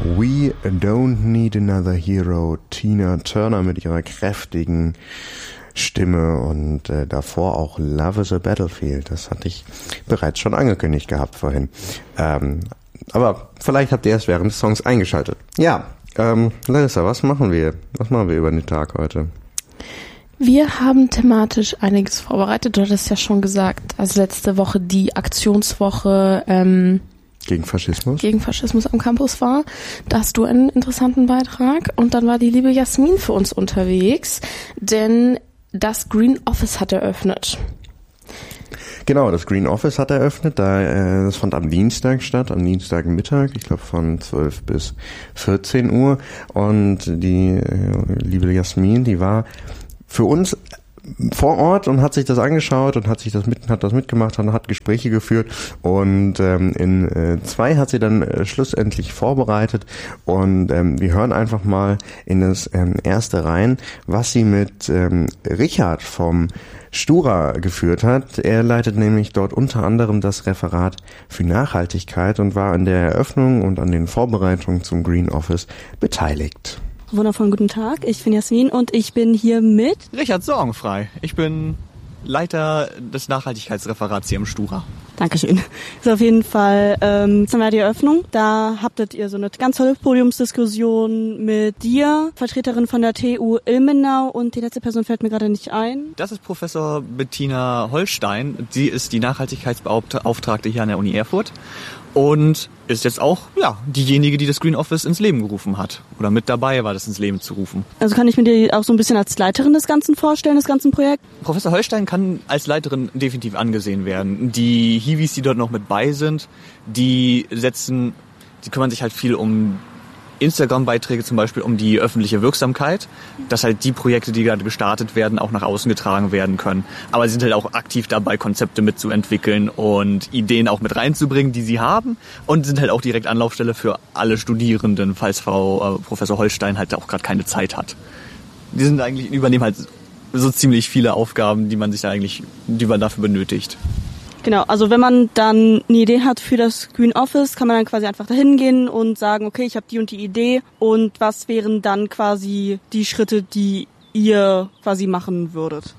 We Don't Need Another Hero, Tina Turner mit ihrer kräftigen Stimme und davor auch Love is a Battlefield. Das hatte ich bereits schon angekündigt gehabt vorhin. Aber vielleicht habt ihr erst während des Songs eingeschaltet. Ja, Larissa, was machen wir? Was machen wir über den Tag heute? Wir haben thematisch einiges vorbereitet. Du hattest ja schon gesagt, als letzte Woche die Aktionswoche gegen Faschismus am Campus war. Da hast du einen interessanten Beitrag. Und dann war die liebe Jasmin für uns unterwegs, denn das Green Office hat eröffnet. Genau, das Green Office hat eröffnet. Das fand am Dienstag statt, am Dienstagmittag, ich glaube von 12 bis 14 Uhr. Und die liebe Jasmin, die war für uns vor Ort und hat sich das angeschaut und hat das mitgemacht und hat Gespräche geführt und in 2 hat sie dann schlussendlich vorbereitet und wir hören einfach mal in das erste rein, was sie mit Richard vom Stura geführt hat. Er leitet nämlich dort unter anderem das Referat für Nachhaltigkeit und war an der Eröffnung und an den Vorbereitungen zum Green Office beteiligt. Wundervollen guten Tag, ich bin Jasmin und ich bin hier mit Richard Sorgenfrei. Ich bin Leiter des Nachhaltigkeitsreferats hier im Stura. Dankeschön. Ist auf jeden Fall, jetzt haben wir die Eröffnung. Da habtet ihr so eine ganz tolle Podiumsdiskussion mit dir, Vertreterin von der TU Ilmenau und die letzte Person fällt mir gerade nicht ein. Das ist Professor Bettina Holstein. Sie ist die Nachhaltigkeitsbeauftragte hier an der Uni Erfurt und ist jetzt auch diejenige, die das Green Office ins Leben gerufen hat oder mit dabei war, das ins Leben zu rufen. Also kann ich mir die auch so ein bisschen als Leiterin des Ganzen vorstellen, des ganzen Projekts? Professor Holstein kann als Leiterin definitiv angesehen werden. Die Hiwis, die dort noch mit bei sind, die kümmern sich halt viel um Instagram-Beiträge, zum Beispiel um die öffentliche Wirksamkeit, dass halt die Projekte, die gerade gestartet werden, auch nach außen getragen werden können. Aber sie sind halt auch aktiv dabei, Konzepte mitzuentwickeln und Ideen auch mit reinzubringen, die sie haben und sind halt auch direkt Anlaufstelle für alle Studierenden, falls Frau Professor Holstein halt auch gerade keine Zeit hat. Die übernehmen halt so ziemlich viele Aufgaben, die man dafür benötigt. Genau, also wenn man dann eine Idee hat für das Green Office, kann man dann quasi einfach dahin gehen und sagen, okay, ich habe die und die Idee und was wären dann quasi die Schritte, die ihr quasi machen würdet?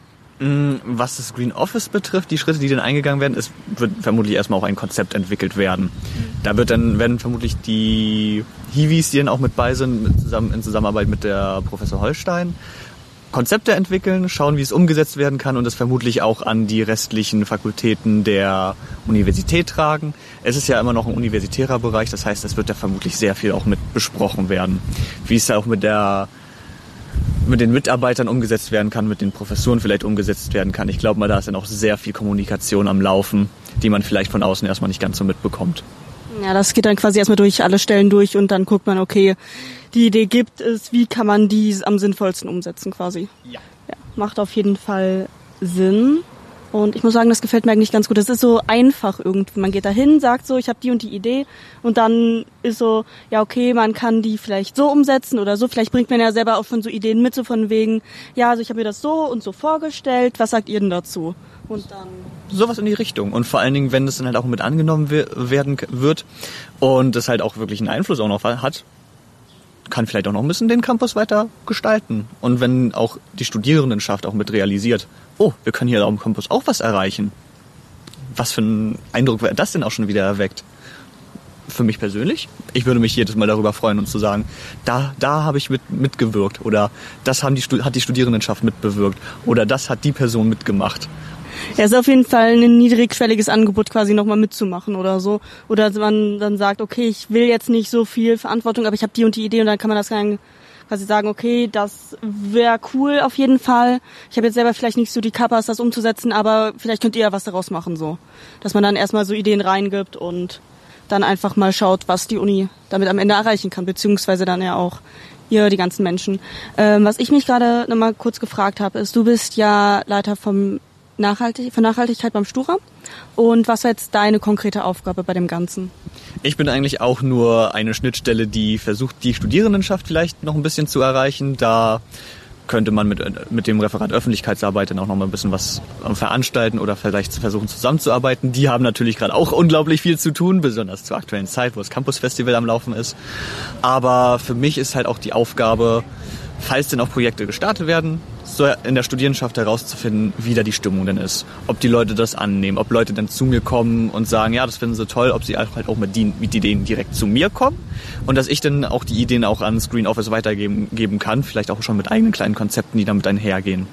Was das Green Office betrifft, die Schritte, die dann eingegangen werden, es wird vermutlich erstmal auch ein Konzept entwickelt werden. Da werden vermutlich die Hiwis, die dann auch mit bei sind, in Zusammenarbeit mit der Professor Holstein, Konzepte entwickeln, schauen, wie es umgesetzt werden kann und es vermutlich auch an die restlichen Fakultäten der Universität tragen. Es ist ja immer noch ein universitärer Bereich, das heißt, es wird da vermutlich sehr viel auch mit besprochen werden. Wie es da auch mit den Mitarbeitern umgesetzt werden kann, mit den Professuren vielleicht umgesetzt werden kann. Ich glaube mal, da ist dann auch sehr viel Kommunikation am Laufen, die man vielleicht von außen erstmal nicht ganz so mitbekommt. Ja, das geht dann quasi erstmal durch alle Stellen durch und dann guckt man, okay, die Idee gibt es, wie kann man die am sinnvollsten umsetzen quasi. Ja, macht auf jeden Fall Sinn. Und ich muss sagen, das gefällt mir eigentlich ganz gut. Das ist so einfach irgendwie. Man geht da hin, sagt so, ich habe die und die Idee und dann ist so, ja okay, man kann die vielleicht so umsetzen oder so. Vielleicht bringt man ja selber auch schon so Ideen mit, so von wegen, ja, also ich habe mir das so und so vorgestellt. Was sagt ihr denn dazu? Und dann sowas in die Richtung. Und vor allen Dingen, wenn das dann halt auch mit angenommen werden wird und es halt auch wirklich einen Einfluss auch noch hat, kann vielleicht auch noch ein bisschen den Campus weiter gestalten. Und wenn auch die Studierendenschaft auch mit realisiert, oh, wir können hier am Campus auch was erreichen. Was für einen Eindruck wäre das denn auch schon wieder erweckt? Für mich persönlich, ich würde mich jedes Mal darüber freuen und zu sagen, da habe ich mitgewirkt oder das hat die Studierendenschaft mitbewirkt oder das hat die Person mitgemacht. Ja, ist auf jeden Fall ein niedrigschwelliges Angebot, quasi nochmal mitzumachen oder so. Oder man dann sagt, okay, ich will jetzt nicht so viel Verantwortung, aber ich habe die und die Idee und dann kann man das quasi sagen, okay, das wäre cool auf jeden Fall. Ich habe jetzt selber vielleicht nicht so die Kappas, das umzusetzen, aber vielleicht könnt ihr ja was daraus machen, so. Dass man dann erstmal so Ideen reingibt und dann einfach mal schaut, was die Uni damit am Ende erreichen kann, beziehungsweise dann ja auch ihr, die ganzen Menschen. Was ich mich gerade nochmal kurz gefragt habe, ist, du bist ja Leiter für Nachhaltigkeit beim Stura. Und was war jetzt deine konkrete Aufgabe bei dem Ganzen? Ich bin eigentlich auch nur eine Schnittstelle, die versucht, die Studierendenschaft vielleicht noch ein bisschen zu erreichen. Da könnte man mit dem Referat Öffentlichkeitsarbeit dann auch noch mal ein bisschen was veranstalten oder vielleicht versuchen zusammenzuarbeiten. Die haben natürlich gerade auch unglaublich viel zu tun, besonders zur aktuellen Zeit, wo das Campus Festival am Laufen ist. Aber für mich ist halt auch die Aufgabe, falls denn auch Projekte gestartet werden, so in der Studierendenschaft herauszufinden, wie da die Stimmung denn ist. Ob die Leute das annehmen, ob Leute dann zu mir kommen und sagen, ja, das finden sie toll, ob sie halt auch mit Ideen direkt zu mir kommen und dass ich dann auch die Ideen auch an Screen Office weitergeben kann, vielleicht auch schon mit eigenen kleinen Konzepten, die damit einhergehen.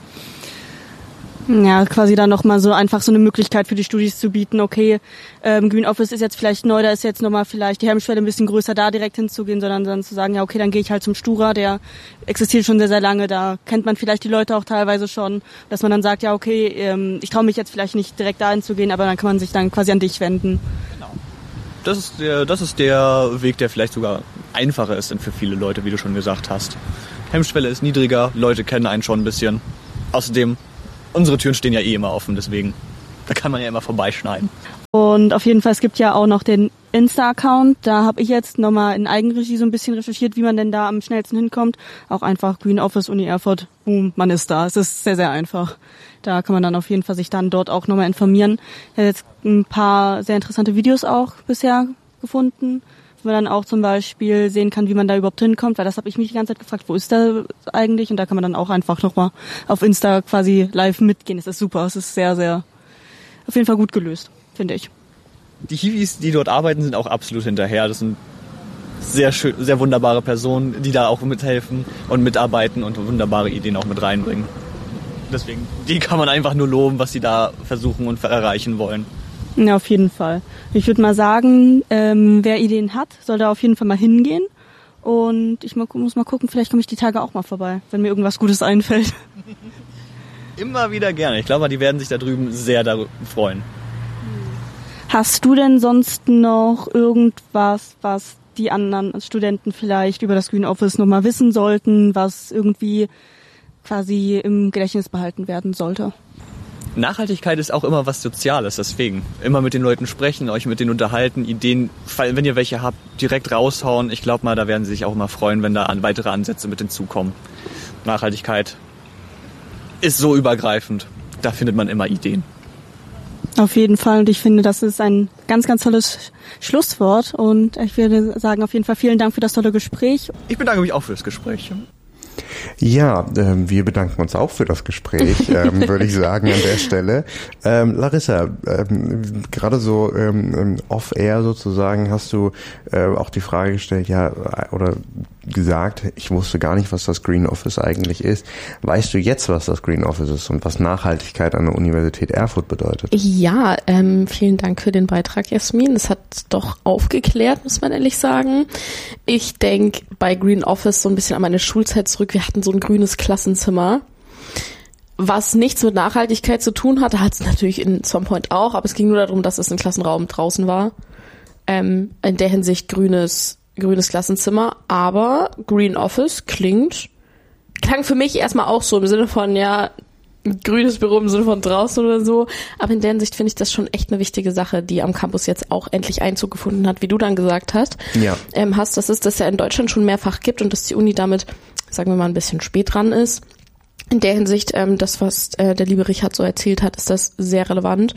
Ja, quasi dann nochmal so einfach so eine Möglichkeit für die Studis zu bieten, okay, Green Office ist jetzt vielleicht neu, da ist jetzt nochmal vielleicht die Hemmschwelle ein bisschen größer, da direkt hinzugehen, sondern dann zu sagen, ja okay, dann gehe ich halt zum Stura, der existiert schon sehr, sehr lange, da kennt man vielleicht die Leute auch teilweise schon, dass man dann sagt, ja okay, ich traue mich jetzt vielleicht nicht direkt da hinzugehen, aber dann kann man sich dann quasi an dich wenden. Genau. Das ist der Weg, der vielleicht sogar einfacher ist für viele Leute, wie du schon gesagt hast. Hemmschwelle ist niedriger, Leute kennen einen schon ein bisschen. Außerdem unsere Türen stehen ja eh immer offen, deswegen, da kann man ja immer vorbeischneiden. Und auf jeden Fall, es gibt ja auch noch den Insta-Account. Da habe ich jetzt nochmal in Eigenregie so ein bisschen recherchiert, wie man denn da am schnellsten hinkommt. Auch einfach Green Office, Uni Erfurt, boom, man ist da. Es ist sehr, sehr einfach. Da kann man dann auf jeden Fall sich dann dort auch nochmal informieren. Ich habe jetzt ein paar sehr interessante Videos auch bisher gefunden, wo man dann auch zum Beispiel sehen kann, wie man da überhaupt hinkommt, weil das habe ich mich die ganze Zeit gefragt, wo ist der eigentlich? Und da kann man dann auch einfach nochmal auf Insta quasi live mitgehen. Es ist super, es ist sehr, sehr, auf jeden Fall gut gelöst, finde ich. Die Hiwis, die dort arbeiten, sind auch absolut hinterher. Das sind sehr schön, sehr wunderbare Personen, die da auch mithelfen und mitarbeiten und wunderbare Ideen auch mit reinbringen. Deswegen, die kann man einfach nur loben, was sie da versuchen und erreichen wollen. Ja, auf jeden Fall. Ich würde mal sagen, wer Ideen hat, soll da auf jeden Fall mal hingehen. Und ich muss mal gucken, vielleicht komme ich die Tage auch mal vorbei, wenn mir irgendwas Gutes einfällt. Immer wieder gerne. Ich glaube, die werden sich da drüben sehr darüber freuen. Hast du denn sonst noch irgendwas, was die anderen Studenten vielleicht über das Green Office nochmal wissen sollten, was irgendwie quasi im Gedächtnis behalten werden sollte? Nachhaltigkeit ist auch immer was Soziales, deswegen immer mit den Leuten sprechen, euch mit denen unterhalten, Ideen, wenn ihr welche habt, direkt raushauen. Ich glaube mal, da werden sie sich auch immer freuen, wenn da weitere Ansätze mit hinzukommen. Nachhaltigkeit ist so übergreifend, da findet man immer Ideen. Auf jeden Fall, und ich finde, das ist ein ganz, ganz tolles Schlusswort und ich würde sagen, auf jeden Fall vielen Dank für das tolle Gespräch. Ich bedanke mich auch für das Gespräch. Ja, wir bedanken uns auch für das Gespräch, würde ich sagen an der Stelle. Larissa, gerade so off-air sozusagen hast du auch die Frage gestellt, ja, oder gesagt, ich wusste gar nicht, was das Green Office eigentlich ist. Weißt du jetzt, was das Green Office ist und was Nachhaltigkeit an der Universität Erfurt bedeutet? Ja, vielen Dank für den Beitrag, Jasmin. Das hat doch aufgeklärt, muss man ehrlich sagen. Ich denke bei Green Office so ein bisschen an meine Schulzeit zurück. Wir hatten so ein grünes Klassenzimmer, was nichts mit Nachhaltigkeit zu tun hatte. Hat es natürlich in some point auch, aber es ging nur darum, dass es ein Klassenraum draußen war. In der Hinsicht grünes Klassenzimmer, aber Green Office klang für mich erstmal auch so im Sinne von, ja, grünes Büro im Sinne von draußen oder so, aber in der Hinsicht finde ich das schon echt eine wichtige Sache, die am Campus jetzt auch endlich Einzug gefunden hat, wie du dann gesagt hast. Ja. Dass es das ja in Deutschland schon mehrfach gibt und dass die Uni damit, sagen wir mal, ein bisschen spät dran ist. In der Hinsicht, das, was der liebe Richard so erzählt hat, ist das sehr relevant.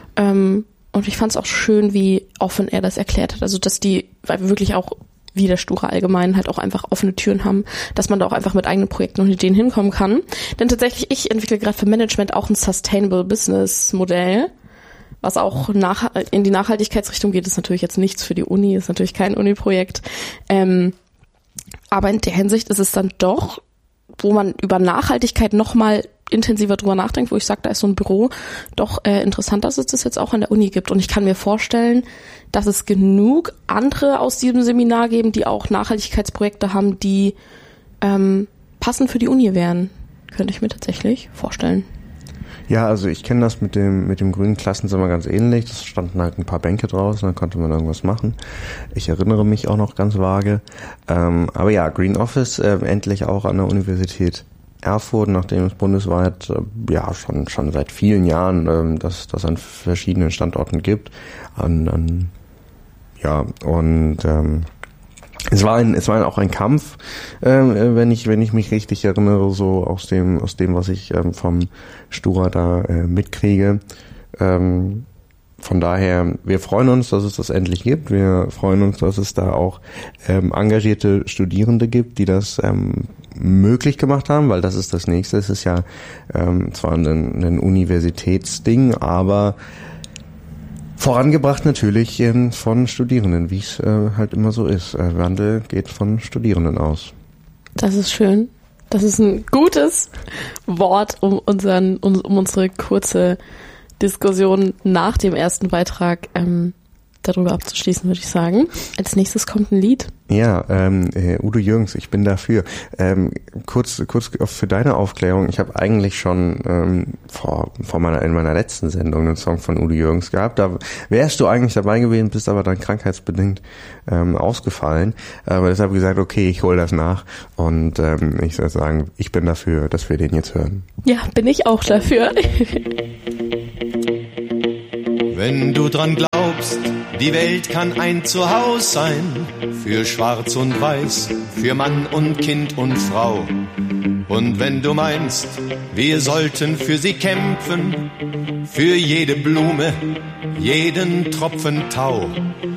Und ich fand es auch schön, wie offen er das erklärt hat. Also, dass weil wir wirklich auch, wie der Stura allgemein, halt auch einfach offene Türen haben, dass man da auch einfach mit eigenen Projekten und Ideen hinkommen kann. Denn tatsächlich, ich entwickle gerade für Management auch ein Sustainable Business Modell, was auch in die Nachhaltigkeitsrichtung geht. Das ist natürlich jetzt nichts für die Uni, ist natürlich kein Uni-Projekt. Aber in der Hinsicht ist es dann doch, wo man über Nachhaltigkeit nochmal intensiver drüber nachdenkt, wo ich sage, da ist so ein Büro, doch interessant, dass es das jetzt auch an der Uni gibt. Und ich kann mir vorstellen, dass es genug andere aus diesem Seminar geben, die auch Nachhaltigkeitsprojekte haben, die passend für die Uni wären. Könnte ich mir tatsächlich vorstellen. Ja, also ich kenne das mit dem grünen Klassenzimmer ganz ähnlich. Das standen halt ein paar Bänke draußen, dann konnte man irgendwas machen. Ich erinnere mich auch noch ganz vage. Aber ja, Green Office endlich auch an der Universität Erfurt, nachdem es bundesweit schon seit vielen Jahren das an verschiedenen Standorten gibt. Es war auch ein Kampf, wenn ich mich richtig erinnere, so aus dem, was ich vom Stura da mitkriege. Von daher, wir freuen uns, dass es das endlich gibt. Wir freuen uns, dass es da auch engagierte Studierende gibt, die das möglich gemacht haben, weil das ist das Nächste. Es ist ja zwar ein Universitätsding, aber vorangebracht natürlich von Studierenden, wie es halt immer so ist. Wandel geht von Studierenden aus. Das ist schön. Das ist ein gutes Wort, um unsere kurze Diskussion nach dem ersten Beitrag darüber abzuschließen, würde ich sagen. Als nächstes kommt ein Lied. Ja, Udo Jürgens, ich bin dafür. Kurz für deine Aufklärung. Ich habe eigentlich schon in meiner letzten Sendung einen Song von Udo Jürgens gehabt. Da wärst du eigentlich dabei gewesen, bist aber dann krankheitsbedingt ausgefallen. Aber deshalb gesagt, okay, ich hole das nach. Und ich soll sagen, ich bin dafür, dass wir den jetzt hören. Ja, bin ich auch dafür. Wenn du dran glaubst, die Welt kann ein Zuhause sein, für Schwarz und Weiß, für Mann und Kind und Frau. Und wenn du meinst, wir sollten für sie kämpfen, für jede Blume, jeden Tropfen Tau,